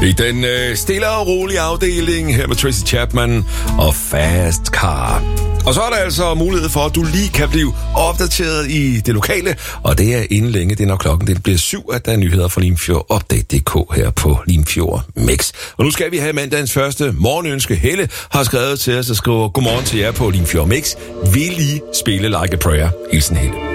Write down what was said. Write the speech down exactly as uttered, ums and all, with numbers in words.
I den øh, stille og rolige afdeling her med Tracy Chapman og Fast Car. Og så er der altså mulighed for, at du lige kan blive opdateret i det lokale, og det er inden længe, det er når klokken den bliver syv, at der er nyheder fra Limfjord Update punktum d k her på Limfjord Mix. Og nu skal vi have mandagens første morgenønske. Helle har skrevet til os og skriver, godmorgen til jer på Limfjord Mix. Vil I spille Like a Prayer? Hilsen Helle.